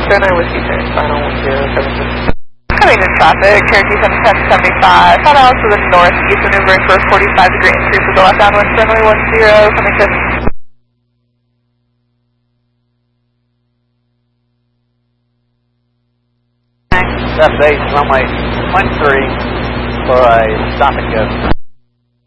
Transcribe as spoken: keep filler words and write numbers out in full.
Sterling Whiskey Six, final one zero seven six. Coming in traffic, Cherokee seven ten seventy-five, five miles to the northeast, maneuvering for forty-five degree increase with the left downwind, Sterling one zero, coming to... That's eight, runway one three for a stop and go.